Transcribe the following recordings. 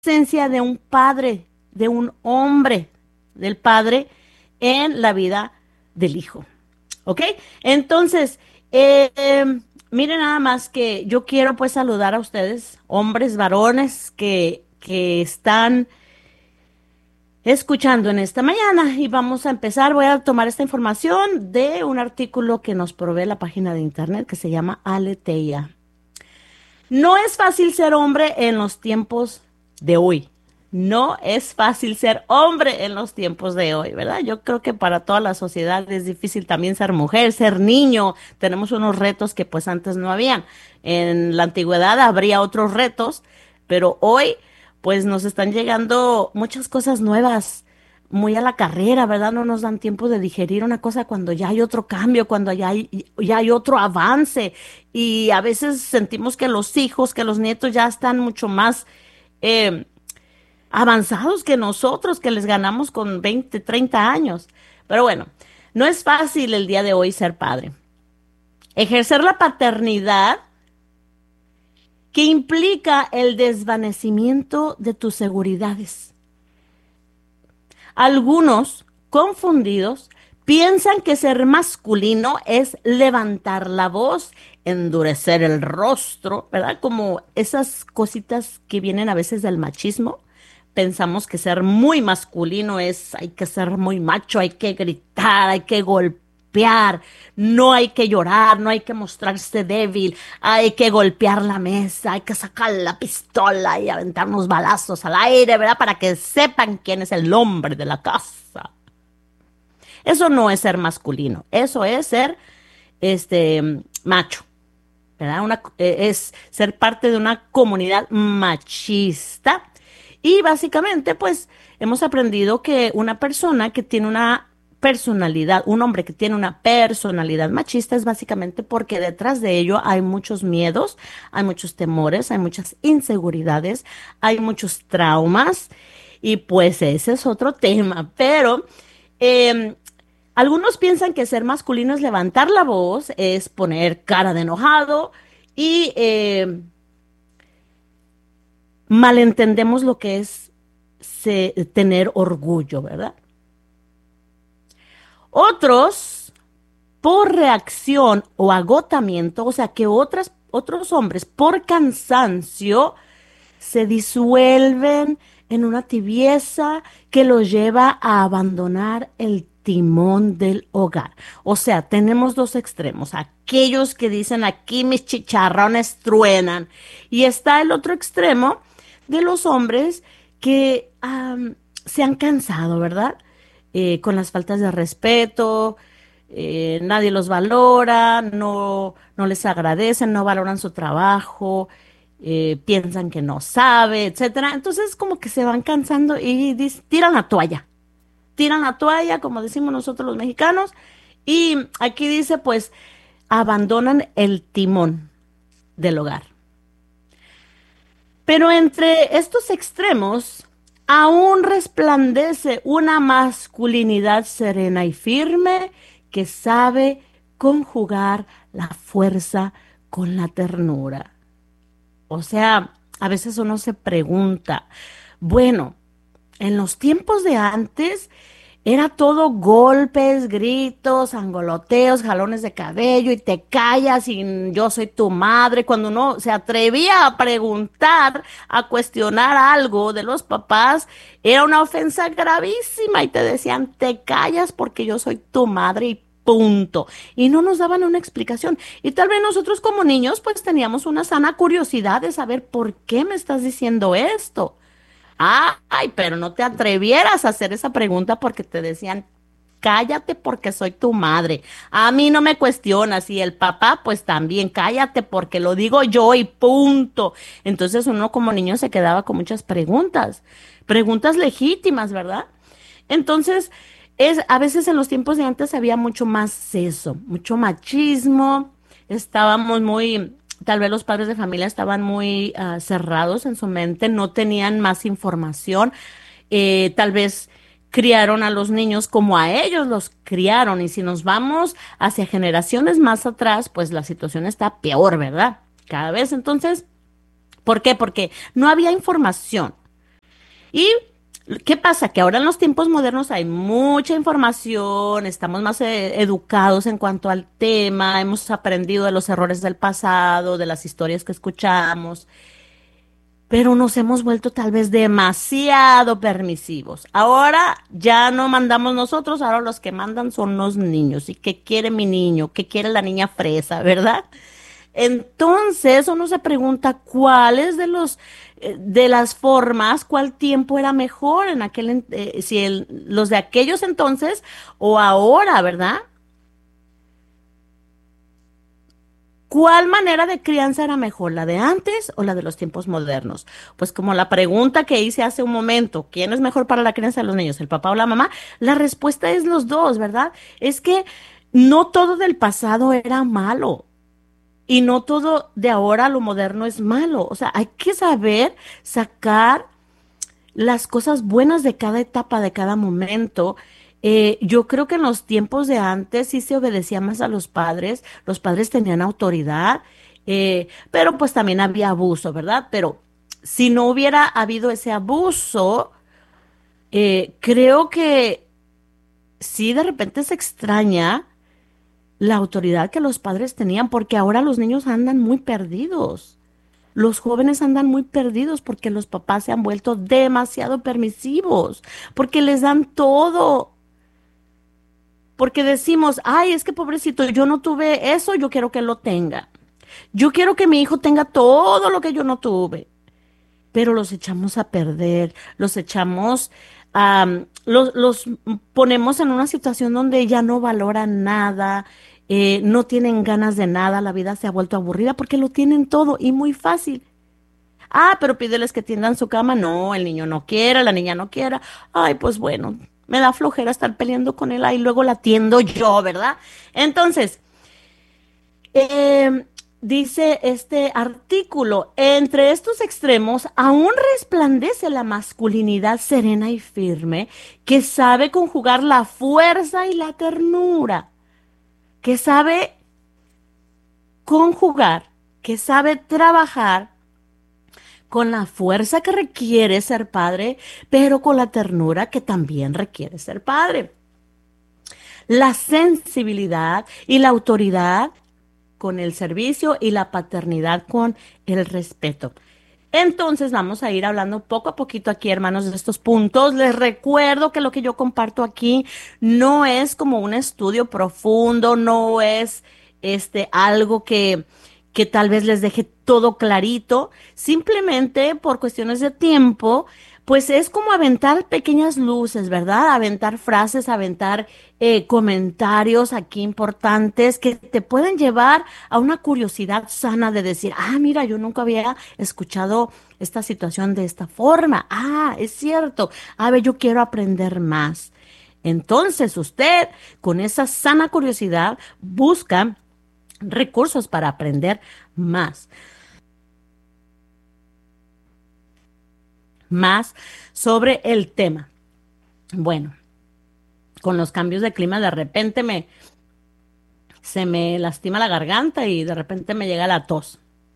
esencia de un padre, de un hombre, del padre en la vida del hijo. ¿Ok? Entonces, miren nada más que yo quiero pues saludar a ustedes, hombres, varones que están escuchando en esta mañana y vamos a empezar. Voy a tomar esta información de un artículo que nos provee la página de internet que se llama Aleteia. No es fácil ser hombre en los tiempos de hoy. No es fácil ser hombre en los tiempos de hoy, ¿verdad? Yo creo que para toda la sociedad es difícil también ser mujer, ser niño. Tenemos unos retos que pues antes no habían. En la antigüedad habría otros retos, pero hoy pues nos están llegando muchas cosas nuevas, muy a la carrera, ¿verdad? No nos dan tiempo de digerir una cosa cuando ya hay otro cambio, cuando ya hay otro avance. Y a veces sentimos que los hijos, que los nietos ya están mucho más eh, avanzados que nosotros, que les ganamos con 20, 30 años. Pero bueno, no es fácil el día de hoy ser padre. Ejercer la paternidad que implica el desvanecimiento de tus seguridades. Algunos, confundidos, piensan que ser masculino es levantar la voz, endurecer el rostro, ¿verdad? Como esas cositas que vienen a veces del machismo. Pensamos que ser muy masculino es, hay que ser muy macho, hay que gritar, hay que golpear, no hay que llorar, no hay que mostrarse débil, hay que golpear la mesa, hay que sacar la pistola y aventarnos balazos al aire, ¿verdad? Para que sepan quién es el hombre de la casa. Eso no es ser masculino, eso es ser macho, ¿verdad? Es ser parte de una comunidad machista. Y básicamente, pues, hemos aprendido que una persona que tiene una personalidad, un hombre que tiene una personalidad machista es básicamente porque detrás de ello hay muchos miedos, hay muchos temores, hay muchas inseguridades, hay muchos traumas y pues ese es otro tema, pero eh, algunos piensan que ser masculino es levantar la voz, es poner cara de enojado y malentendemos lo que es tener orgullo, ¿verdad? Otros, por reacción o agotamiento, o sea que otros hombres por cansancio se disuelven en una tibieza que los lleva a abandonar el timón del hogar. O sea, tenemos dos extremos, aquellos que dicen aquí mis chicharrones truenan y está el otro extremo de los hombres que se han cansado, ¿verdad? Con las faltas de respeto, nadie los valora, no les agradecen, no valoran su trabajo, piensan que no sabe, etcétera. Entonces como que se van cansando y tiran la toalla, como decimos nosotros los mexicanos, y aquí dice pues abandonan el timón del hogar. Pero entre estos extremos aún resplandece una masculinidad serena y firme que sabe conjugar la fuerza con la ternura. O sea, a veces uno se pregunta, bueno, en los tiempos de antes era todo golpes, gritos, angoloteos, jalones de cabello y te callas y yo soy tu madre. Cuando uno se atrevía a preguntar, a cuestionar algo de los papás, era una ofensa gravísima y te decían, te callas porque yo soy tu madre y punto. Y no nos daban una explicación. Y tal vez nosotros como niños pues teníamos una sana curiosidad de saber por qué me estás diciendo esto. Ay, pero no te atrevieras a hacer esa pregunta porque te decían, cállate porque soy tu madre. A mí no me cuestionas y el papá pues también, cállate porque lo digo yo y punto. Entonces uno como niño se quedaba con muchas preguntas, preguntas legítimas, ¿verdad? Entonces, a veces en los tiempos de antes había mucho más eso, mucho machismo, estábamos muy, tal vez los padres de familia estaban muy cerrados en su mente, no tenían más información, tal vez criaron a los niños como a ellos los criaron y si nos vamos hacia generaciones más atrás, pues la situación está peor, ¿verdad? Cada vez entonces, ¿por qué? Porque no había información. ¿Y qué pasa? Que ahora en los tiempos modernos hay mucha información, estamos más educados en cuanto al tema, hemos aprendido de los errores del pasado, de las historias que escuchamos, pero nos hemos vuelto tal vez demasiado permisivos. Ahora ya no mandamos nosotros, ahora los que mandan son los niños. ¿Y qué quiere mi niño? ¿Qué quiere la niña fresa, verdad? Entonces uno se pregunta cuáles de las formas, cuál tiempo era mejor en si los de aquellos entonces o ahora, ¿verdad? ¿Cuál manera de crianza era mejor, la de antes o la de los tiempos modernos? Pues como la pregunta que hice hace un momento, ¿quién es mejor para la crianza de los niños, el papá o la mamá? La respuesta es los dos, ¿verdad? Es que no todo del pasado era malo. Y no todo de ahora lo moderno es malo. O sea, hay que saber sacar las cosas buenas de cada etapa, de cada momento. Yo creo que en los tiempos de antes sí se obedecía más a los padres tenían autoridad, pero pues también había abuso, ¿verdad? Pero si no hubiera habido ese abuso, creo que sí de repente se extraña la autoridad que los padres tenían, porque ahora los niños andan muy perdidos. Los jóvenes andan muy perdidos porque los papás se han vuelto demasiado permisivos, porque les dan todo, porque decimos, ay, es que pobrecito, yo no tuve eso, yo quiero que lo tenga. Yo quiero que mi hijo tenga todo lo que yo no tuve, pero los echamos a perder, los ponemos en una situación donde ya no valoran nada, no tienen ganas de nada, la vida se ha vuelto aburrida porque lo tienen todo y muy fácil. Ah, pero pídeles que tiendan su cama. No, el niño no quiere, la niña no quiere. Ay, pues bueno, me da flojera estar peleando con él, ahí luego la atiendo yo, ¿verdad? Entonces, eh, dice este artículo, entre estos extremos aún resplandece la masculinidad serena y firme que sabe conjugar la fuerza y la ternura, que sabe conjugar, que sabe trabajar con la fuerza que requiere ser padre, pero con la ternura que también requiere ser padre. La sensibilidad y la autoridad con el servicio y la paternidad con el respeto. Entonces vamos a ir hablando poco a poquito aquí, hermanos, de estos puntos. Les recuerdo que lo que yo comparto aquí no es como un estudio profundo, no es algo que tal vez les deje todo clarito. Simplemente por cuestiones de tiempo, pues es como aventar pequeñas luces, ¿verdad? Aventar frases, aventar comentarios aquí importantes que te pueden llevar a una curiosidad sana de decir, ah, mira, yo nunca había escuchado esta situación de esta forma. Ah, es cierto. A ver, yo quiero aprender más. Entonces usted, con esa sana curiosidad, busca recursos para aprender más, más sobre el tema. Bueno, con los cambios de clima de repente se me lastima la garganta y de repente me llega la tos.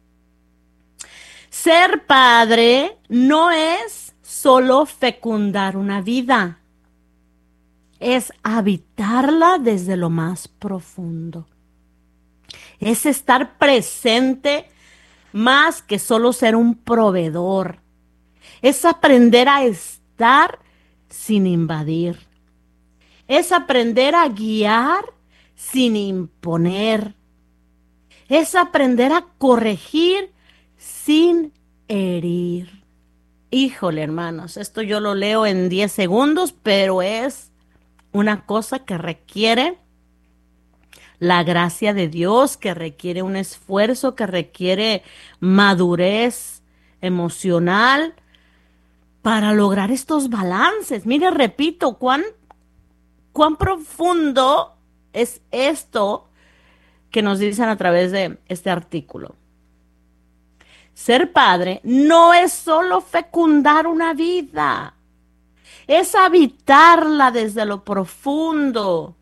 Ser padre no es solo fecundar una vida, es habitarla desde lo más profundo. Es estar presente más que solo ser un proveedor. Es aprender a estar sin invadir. Es aprender a guiar sin imponer. Es aprender a corregir sin herir. Híjole, hermanos, esto yo lo leo en 10 segundos, pero es una cosa que requiere la gracia de Dios, que requiere un esfuerzo, que requiere madurez emocional para lograr estos balances. Mire, repito, cuán profundo es esto que nos dicen a través de este artículo. Ser padre no es solo fecundar una vida, es habitarla desde lo profundo,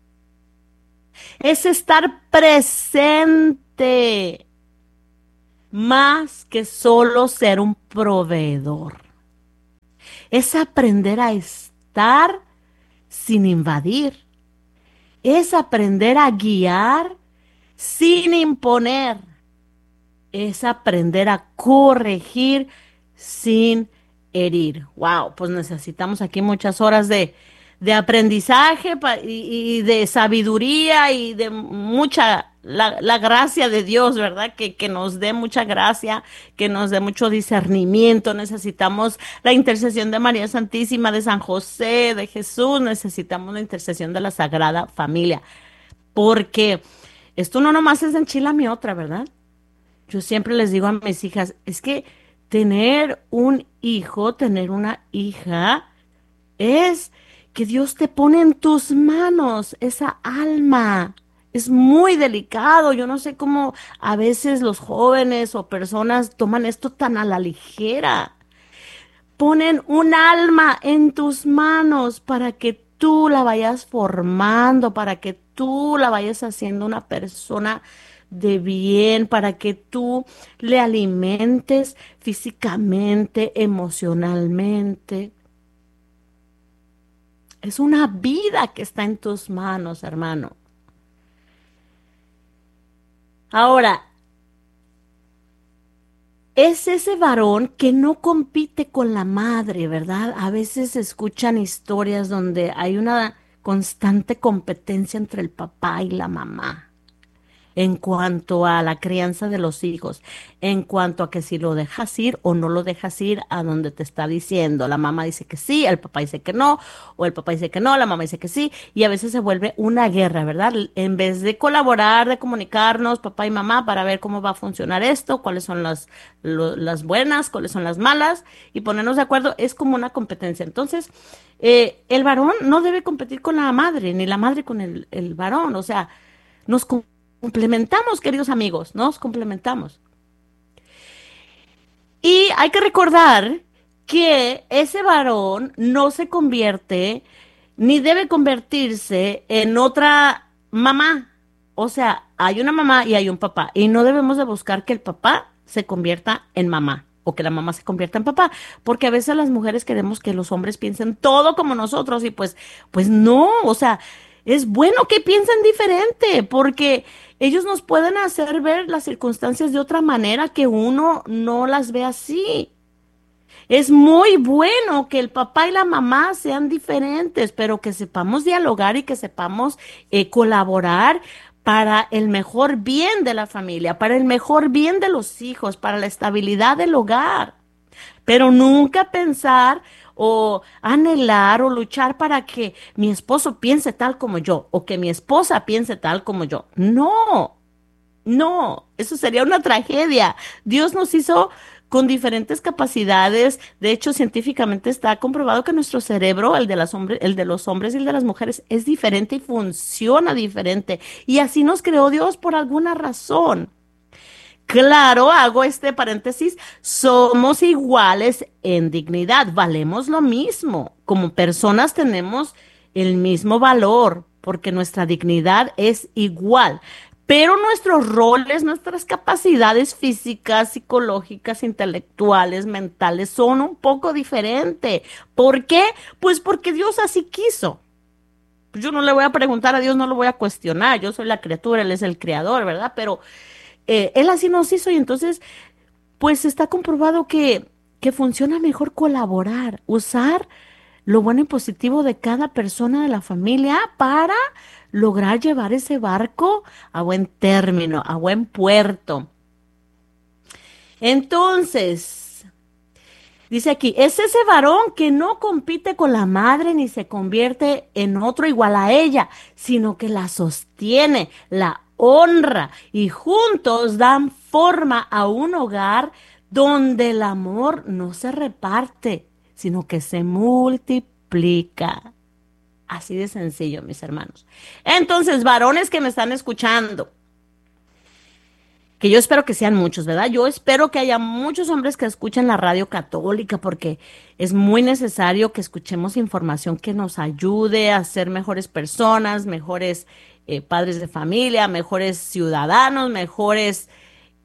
es estar presente más que solo ser un proveedor. Es aprender a estar sin invadir. Es aprender a guiar sin imponer. Es aprender a corregir sin herir. Wow, pues necesitamos aquí muchas horas de aprendizaje y de sabiduría y de mucha, la gracia de Dios, ¿verdad? Que nos dé mucha gracia, que nos dé mucho discernimiento. Necesitamos la intercesión de María Santísima, de San José, de Jesús. Necesitamos la intercesión de la Sagrada Familia, porque esto no nomás es enchila mi otra, ¿verdad? Yo siempre les digo a mis hijas, es que tener un hijo, tener una hija, es que Dios te pone en tus manos esa alma. Es muy delicado. Yo no sé cómo a veces los jóvenes o personas toman esto tan a la ligera. Ponen un alma en tus manos para que tú la vayas formando, para que tú la vayas haciendo una persona de bien, para que tú le alimentes físicamente, emocionalmente. Es una vida que está en tus manos, hermano. Ahora, es ese varón que no compite con la madre, ¿verdad? A veces se escuchan historias donde hay una constante competencia entre el papá y la mamá en cuanto a la crianza de los hijos, en cuanto a que si lo dejas ir o no lo dejas ir a donde te está diciendo. La mamá dice que sí, el papá dice que no, o el papá dice que no, la mamá dice que sí, y a veces se vuelve una guerra, ¿verdad? En vez de colaborar, de comunicarnos, papá y mamá, para ver cómo va a funcionar esto, cuáles son las buenas, cuáles son las malas, y ponernos de acuerdo, es como una competencia. Entonces, el varón no debe competir con la madre, ni la madre con el varón, o sea, nos complementamos, queridos amigos, nos complementamos. Y hay que recordar que ese varón no se convierte ni debe convertirse en otra mamá. O sea, hay una mamá y hay un papá. Y no debemos de buscar que el papá se convierta en mamá o que la mamá se convierta en papá. Porque a veces las mujeres queremos que los hombres piensen todo como nosotros y pues no. O sea, es bueno que piensen diferente porque ellos nos pueden hacer ver las circunstancias de otra manera que uno no las ve así. Es muy bueno que el papá y la mamá sean diferentes, pero que sepamos dialogar y que sepamos colaborar para el mejor bien de la familia, para el mejor bien de los hijos, para la estabilidad del hogar. Pero nunca pensar o anhelar o luchar para que mi esposo piense tal como yo o que mi esposa piense tal como yo. No, no, eso sería una tragedia. Dios nos hizo con diferentes capacidades. De hecho, científicamente está comprobado que nuestro cerebro, el de los hombres y el de las mujeres, es diferente y funciona diferente. Y así nos creó Dios por alguna razón. Claro, hago este paréntesis, somos iguales en dignidad, valemos lo mismo. Como personas tenemos el mismo valor porque nuestra dignidad es igual. Pero nuestros roles, nuestras capacidades físicas, psicológicas, intelectuales, mentales son un poco diferentes. ¿Por qué? Pues porque Dios así quiso. Pues yo no le voy a preguntar a Dios, no lo voy a cuestionar. Yo soy la criatura, Él es el creador, ¿verdad? Pero Él así nos hizo y entonces, pues está comprobado que funciona mejor colaborar, usar lo bueno y positivo de cada persona de la familia para lograr llevar ese barco a buen término, a buen puerto. Entonces, dice aquí, es ese varón que no compite con la madre ni se convierte en otro igual a ella, sino que la sostiene, la honra y juntos dan forma a un hogar donde el amor no se reparte, sino que se multiplica. Así de sencillo, mis hermanos. Entonces, varones que me están escuchando, que yo espero que sean muchos, ¿verdad? Yo espero que haya muchos hombres que escuchen la radio católica porque es muy necesario que escuchemos información que nos ayude a ser mejores personas, mejores padres de familia, mejores ciudadanos, mejores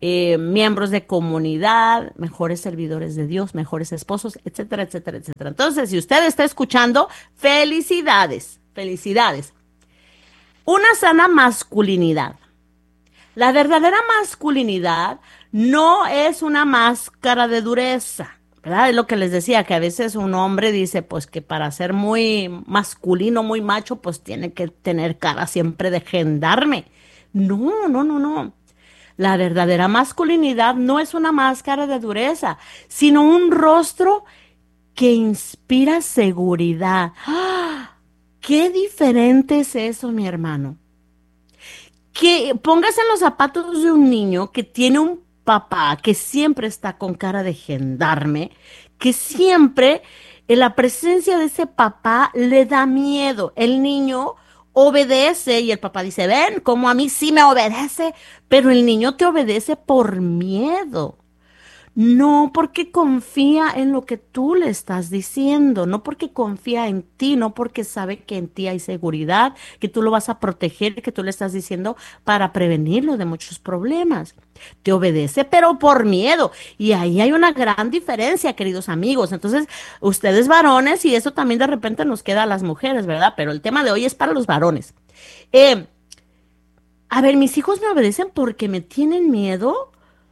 miembros de comunidad, mejores servidores de Dios, mejores esposos, etcétera, etcétera, etcétera. Entonces, si usted está escuchando, felicidades, felicidades. Una sana masculinidad. La verdadera masculinidad no es una máscara de dureza, ¿verdad? Es lo que les decía, que a veces un hombre dice, pues que para ser muy masculino, muy macho, pues tiene que tener cara siempre de gendarme. No, no, no, no. La verdadera masculinidad no es una máscara de dureza, sino un rostro que inspira seguridad. ¡Ah! Qué diferente es eso, mi hermano. Que póngase en los zapatos de un niño que tiene un papá que siempre está con cara de gendarme, que siempre en la presencia de ese papá le da miedo. El niño obedece y el papá dice, ven, como a mí sí me obedece, pero el niño te obedece por miedo. No porque confía en lo que tú le estás diciendo, no porque confía en ti, no porque sabe que en ti hay seguridad, que tú lo vas a proteger, que tú le estás diciendo para prevenirlo de muchos problemas. Te obedece, pero por miedo. Y ahí hay una gran diferencia, queridos amigos. Entonces, ustedes varones, y eso también de repente nos queda a las mujeres, ¿verdad? Pero el tema de hoy es para los varones. Eh, a ver, mis hijos me obedecen porque me tienen miedo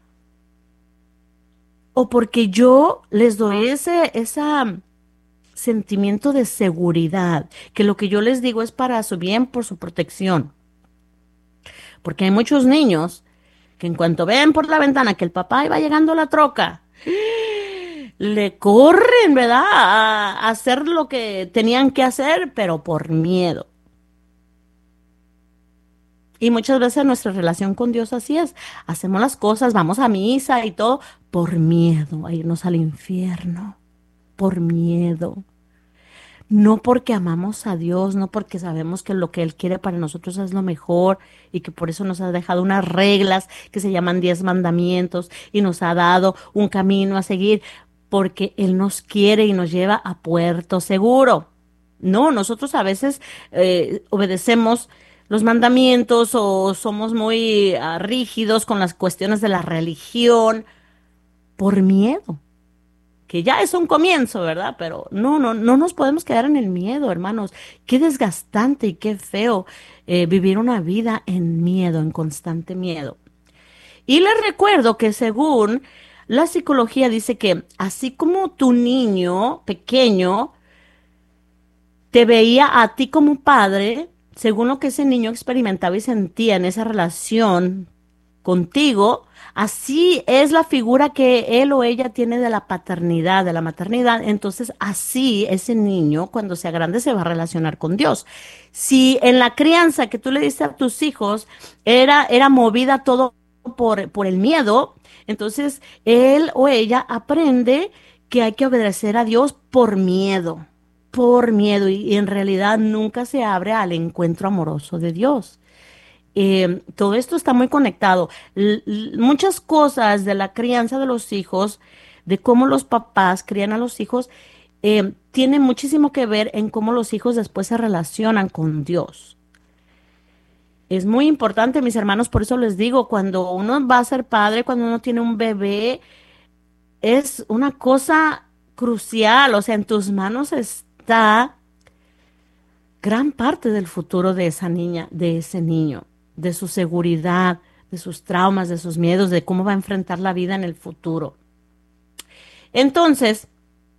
o porque yo les doy ese sentimiento de seguridad, que lo que yo les digo es para su bien, por su protección. Porque hay muchos niños que en cuanto ven por la ventana que el papá iba llegando a la troca, le corren, ¿verdad? A hacer lo que tenían que hacer, pero por miedo. Y muchas veces nuestra relación con Dios así es. Hacemos las cosas, vamos a misa y todo por miedo a irnos al infierno, por miedo. No porque amamos a Dios, no porque sabemos que lo que Él quiere para nosotros es lo mejor y que por eso nos ha dejado unas reglas que se llaman 10 mandamientos y nos ha dado un camino a seguir, porque Él nos quiere y nos lleva a puerto seguro. No, nosotros a veces obedecemos los mandamientos o somos muy rígidos con las cuestiones de la religión por miedo, que ya es un comienzo, ¿verdad? Pero no, no, no nos podemos quedar en el miedo, hermanos. Qué desgastante y qué feo vivir una vida en miedo, en constante miedo. Y les recuerdo que según la psicología dice que así como tu niño pequeño te veía a ti como padre, según lo que ese niño experimentaba y sentía en esa relación contigo, así es la figura que él o ella tiene de la paternidad, de la maternidad. Entonces, así ese niño, cuando sea grande, se va a relacionar con Dios. Si en la crianza que tú le diste a tus hijos era movida todo por el miedo, entonces él o ella aprende que hay que obedecer a Dios por miedo, y en realidad nunca se abre al encuentro amoroso de Dios. Todo esto está muy conectado. Muchas cosas de la crianza de los hijos, de cómo los papás crían a los hijos, tiene muchísimo que ver en cómo los hijos después se relacionan con Dios. Es muy importante, mis hermanos, por eso les digo, cuando uno va a ser padre, cuando uno tiene un bebé, es una cosa crucial, o sea, en tus manos está gran parte del futuro de esa niña, de ese niño, de su seguridad, de sus traumas, de sus miedos, de cómo va a enfrentar la vida en el futuro. Entonces,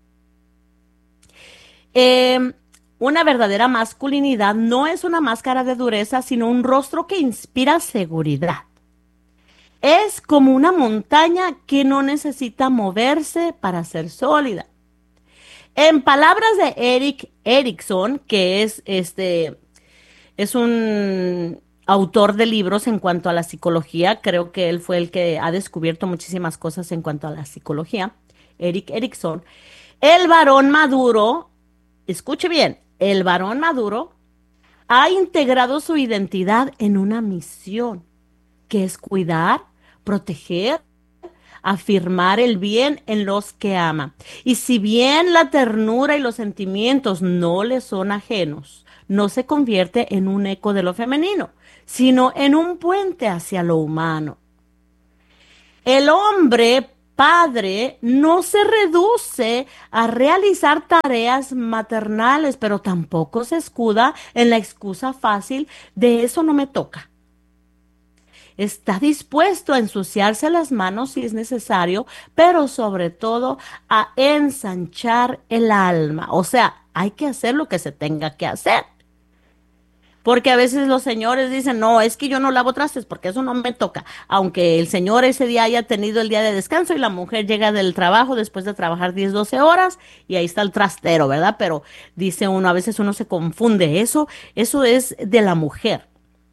eh, una verdadera masculinidad no es una máscara de dureza, sino un rostro que inspira seguridad. Es como una montaña que no necesita moverse para ser sólida. En palabras de Eric Erickson, que es un autor de libros en cuanto a la psicología. Creo que él fue el que ha descubierto muchísimas cosas en cuanto a la psicología. Eric Erickson. El varón maduro, escuche bien, el varón maduro ha integrado su identidad en una misión, que es cuidar, proteger, afirmar el bien en los que ama. Y si bien la ternura y los sentimientos no le son ajenos, no se convierte en un eco de lo femenino, sino en un puente hacia lo humano. El hombre padre no se reduce a realizar tareas maternales, pero tampoco se escuda en la excusa fácil de eso no me toca. Está dispuesto a ensuciarse las manos si es necesario, pero sobre todo a ensanchar el alma. O sea, hay que hacer lo que se tenga que hacer. Porque a veces los señores dicen, no, es que yo no lavo trastes porque eso no me toca. Aunque el señor ese día haya tenido el día de descanso y la mujer llega del trabajo después de trabajar 10 12 horas y ahí está el trastero, ¿verdad? Pero dice uno, a veces uno se confunde. Eso es de la mujer.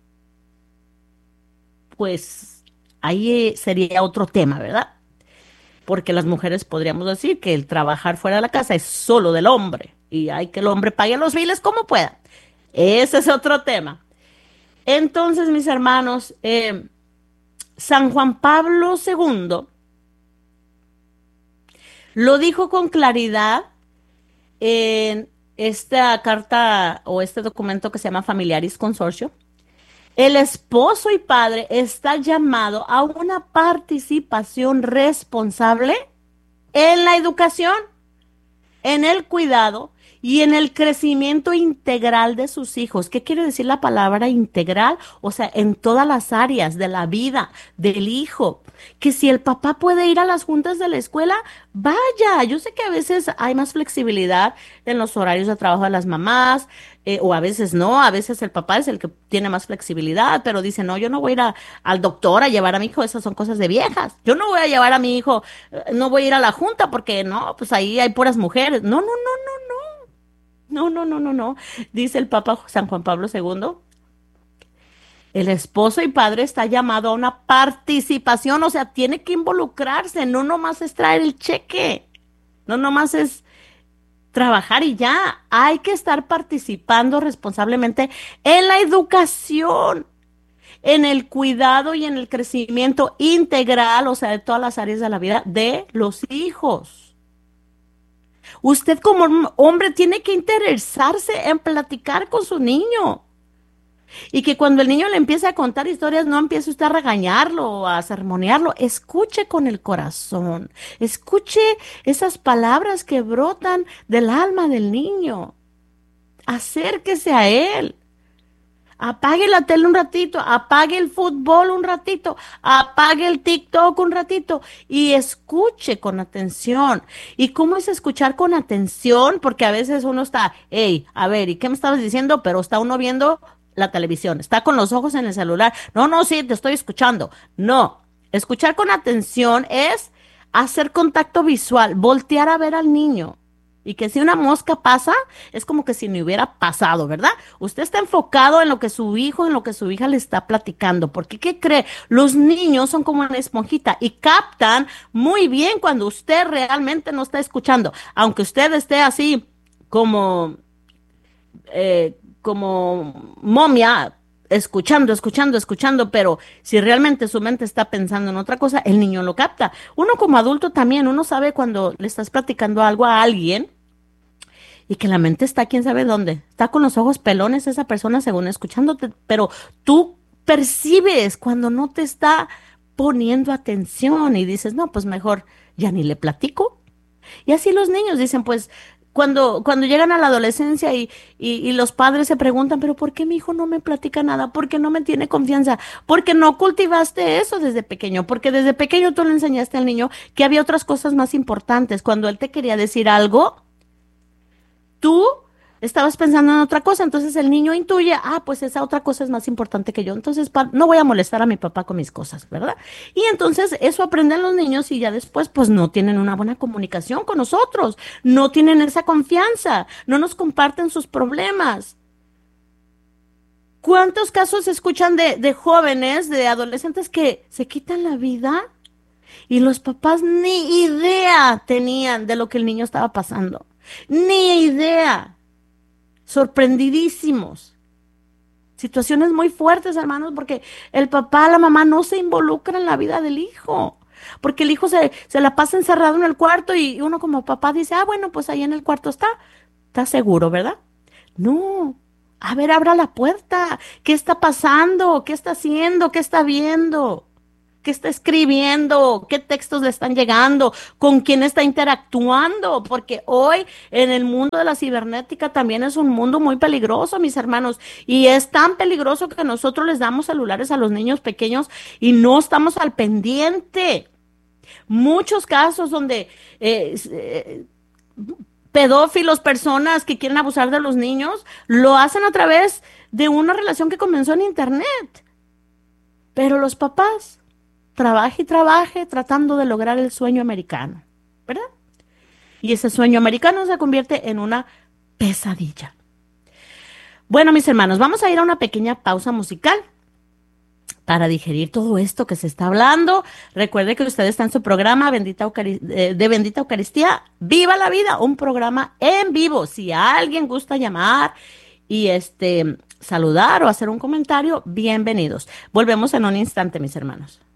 Pues ahí sería otro tema, ¿verdad? Porque las mujeres podríamos decir que el trabajar fuera de la casa es solo del hombre y hay que el hombre pague los biles como pueda. Ese es otro tema. Entonces, mis hermanos, San Juan Pablo II lo dijo con claridad en esta carta o este documento que se llama Familiaris Consortio. El esposo y padre está llamado a una participación responsable en la educación, en el cuidado y en el crecimiento integral de sus hijos. ¿Qué quiere decir la palabra integral? O sea, en todas las áreas de la vida del hijo. Que si el papá puede ir a las juntas de la escuela, vaya. Yo sé que a veces hay más flexibilidad en los horarios de trabajo de las mamás, o a veces no, a veces el papá es el que tiene más flexibilidad, pero dice, no, yo no voy a ir al doctor a llevar a mi hijo, esas son cosas de viejas. Yo no voy a llevar a mi hijo, no voy a ir a la junta porque no, pues ahí hay puras mujeres. No, no, no, no, no, no, no, no. Dice el Papa San Juan Pablo II, el esposo y padre está llamado a una participación, o sea, tiene que involucrarse, no nomás es traer el cheque, no nomás es trabajar y ya, hay que estar participando responsablemente en la educación, en el cuidado y en el crecimiento integral, o sea, de todas las áreas de la vida de los hijos. Usted como hombre tiene que interesarse en platicar con su niño. Y que cuando el niño le empiece a contar historias, no empiece usted a regañarlo o a sermonearlo. Escuche con el corazón. Escuche esas palabras que brotan del alma del niño. Acérquese a él. Apague la tele un ratito, apague el fútbol un ratito, apague el TikTok un ratito y escuche con atención. ¿Y cómo es escuchar con atención? Porque a veces uno está, hey, a ver, ¿y qué me estabas diciendo? Pero está uno viendo la televisión, está con los ojos en el celular. No, no, sí, te estoy escuchando. No, escuchar con atención es hacer contacto visual, voltear a ver al niño. Y que si una mosca pasa, es como que si no hubiera pasado, ¿verdad? Usted está enfocado en lo que su hijo, en lo que su hija le está platicando. Porque, ¿qué cree? Los niños son como una esponjita y captan muy bien cuando usted realmente no está escuchando. Aunque usted esté así como momia, escuchando, escuchando, escuchando, pero si realmente su mente está pensando en otra cosa, el niño lo capta. Uno como adulto también, uno sabe cuando le estás platicando algo a alguien y que la mente está quién sabe dónde. Está con los ojos pelones esa persona según escuchándote, pero tú percibes cuando no te está poniendo atención y dices, no, pues mejor ya ni le platico. Y así los niños dicen, pues, cuando llegan a la adolescencia y los padres se preguntan, pero ¿por qué mi hijo no me platica nada? ¿Por qué no me tiene confianza? Porque no cultivaste eso desde pequeño, porque desde pequeño tú le enseñaste al niño que había otras cosas más importantes. Cuando él te quería decir algo, tú estabas pensando en otra cosa, entonces el niño intuye, ah, pues esa otra cosa es más importante que yo, entonces no voy a molestar a mi papá con mis cosas, ¿verdad? Y entonces eso aprenden los niños y ya después pues no tienen una buena comunicación con nosotros, no tienen esa confianza, no nos comparten sus problemas. ¿Cuántos casos se escuchan de jóvenes, de adolescentes que se quitan la vida y los papás ni idea tenían de lo que el niño estaba pasando? Ni idea. Sorprendidísimos. Situaciones muy fuertes, hermanos, porque el papá, la mamá no se involucra en la vida del hijo. Porque el hijo se la pasa encerrado en el cuarto y uno como papá dice, ah, bueno, pues ahí en el cuarto está seguro, ¿verdad? No. A ver, abra la puerta. ¿Qué está pasando? ¿Qué está haciendo? ¿Qué está viendo? qué está escribiendo, qué textos le están llegando, con quién está interactuando, porque hoy en el mundo de la cibernética también es un mundo muy peligroso, mis hermanos, y es tan peligroso que nosotros les damos celulares a los niños pequeños y no estamos al pendiente. Muchos casos donde pedófilos, personas que quieren abusar de los niños, lo hacen a través de una relación que comenzó en internet. Pero los papás trabaje y trabaje tratando de lograr el sueño americano, ¿verdad? Y ese sueño americano se convierte en una pesadilla. Bueno, mis hermanos, vamos a ir a una pequeña pausa musical para digerir todo esto que se está hablando. Recuerde que usted está en su programa de Bendita Eucaristía, Viva la Vida, un programa en vivo. Si alguien gusta llamar y saludar o hacer un comentario, bienvenidos. Volvemos en un instante, mis hermanos.